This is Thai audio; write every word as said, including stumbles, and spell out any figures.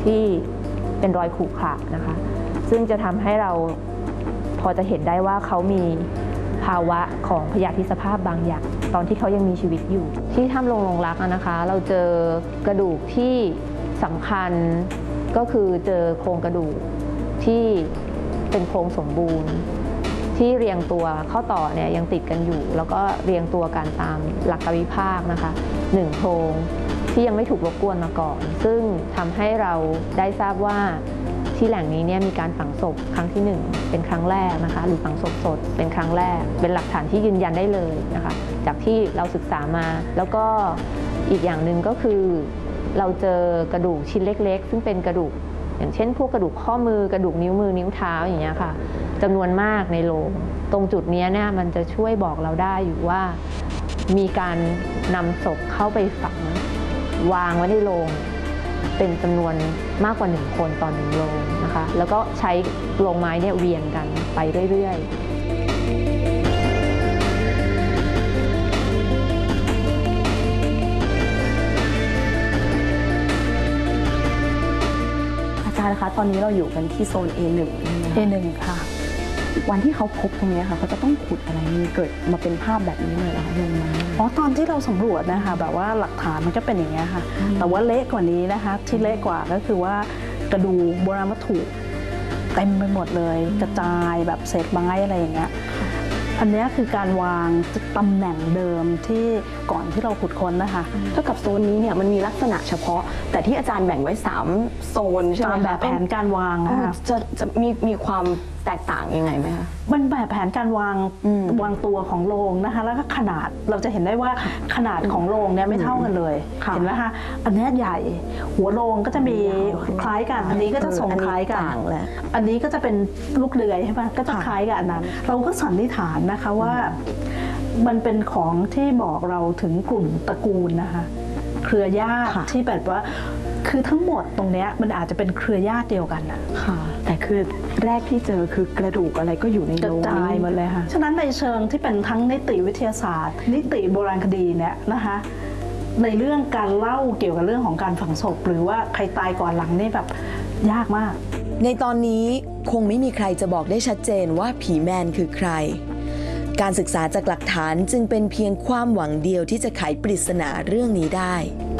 ที่เป็นรอยขรุขระนะคะซึ่งจะทำให้เราพอจะเห็นได้ว่าเขามีภาวะของพยาธิสภาพบางอย่างตอนที่เขายังมีชีวิตอยู่ที่ถ้ำลงลงรักนะคะเราเจอกระดูกที่สำคัญก็คือเจอโครงกระดูกที่เป็นโครงสมบูรณ์ที่เรียงตัวข้อต่อเนี่ยยังติดกันอยู่แล้วก็เรียงตัวกันตามหลักกวิภาคนะคะหนึ่งโครงที่ยังไม่ถูกรบกวนมาก่อนซึ่งทำให้เราได้ทราบว่าที่แหล่งนี้เนี่ยมีการฝังศพครั้งที่หนึ่งเป็นครั้งแรกนะคะหรือฝังศพสดเป็นครั้งแรกเป็นหลักฐานที่ยืนยันได้เลยนะคะจากที่เราศึกษามาแล้วก็อีกอย่างหนึ่งก็คือเราเจอกระดูกชิ้นเล็กๆซึ่งเป็นกระดูกอย่างเช่นพวกกระดูกข้อมือกระดูกนิ้วมือนิ้วเท้าอย่างเงี้ยค่ะจำนวนมากในโลงตรงจุดนี้เนี่ยมันจะช่วยบอกเราได้อยู่ว่ามีการนำศพเข้าไปฝังวางไว้ในโลงเป็นจำนวนมากกว่าหนึ่งคนต่อหนึ่งโลงนะคะแล้วก็ใช้โลงไม้เนี่ยเวียนกันไปเรื่อยๆอาจารย์คะตอนนี้เราอยู่กันที่โซน เอ หนึ่งเอ หนึ่ง ค่ะวันที่เขาพบตรงนี้ค่ะเขาจะต้องขุดอะไรมีเกิดมาเป็นภาพแบบนี้เลยเหรอคะลงมาอ๋อตอนที่เราสำรวจนะคะแบบว่าหลักฐานมันก็เป็นอย่างเงี้ยค่ะแต่ว่าเละกว่านี้นะคะที่เละกว่าก็คือว่ากระดูกโบราณวัตถุเต็มไปหมดเลยกระจายแบบเศษไม้อะไรอย่างเงี้ยอันนี้คือการวางตำแหน่งเดิมที่ก่อนที่เราขุดค้นนะคะเท่ากับโซนนี้เนี่ยมันมีลักษณะเฉพาะแต่ที่อาจารย์แบ่งไว้สามโซนใช่ไหมตามแบบแผนการวางนะคะจะจะมีมีความแตกต่างยังไงไหมคะมันแบบแผนการวางวางตัวของโรงนะคะแล้วก็ขนาดเราจะเห็นได้ว่าขนาดของโรงเนี่ยไม่เท่ากันเลยเห็นไหมคะอันนี้ใหญ่หัวโรงก็จะมีคล้ายกันอันนี้ก็จะทรงคล้ายกันอันนี้ก็จะเป็นลูกเดือยใช่ไหมก็จะคล้ายกับอันนั้นเราก็สันนิษฐานนะคะว่ามันเป็นของที่บอกเราถึงกลุ่มตระกูลนะคะเครือญาติที่แบบว่าคือทั้งหมดตรงนี้มันอาจจะเป็นเครือญาติเดียวกันนะค่ะแต่คือแรกที่เจอคือกระดูกอะไรก็อยู่ในโลงกระจายหมดเลยค่ะฉะนั้นในเชิงที่เป็นทั้งนิติวิทยาศาสตร์นิติโบราณคดีเนี่ยนะคะในเรื่องการเล่าเกี่ยวกับเรื่องของการฝังศพหรือว่าใครตายก่อนหลังนี่แบบยากมากในตอนนี้คงไม่มีใครจะบอกได้ชัดเจนว่าผีแมนคือใครการศึกษาจากหลักฐานจึงเป็นเพียงความหวังเดียวที่จะไขปริศนาเรื่องนี้ได้